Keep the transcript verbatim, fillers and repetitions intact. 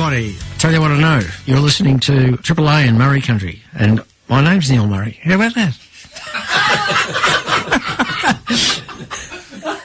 everybody. Tell you what I know. You're listening to Triple A in Murray Country, and my name's Neil Murray. How about that?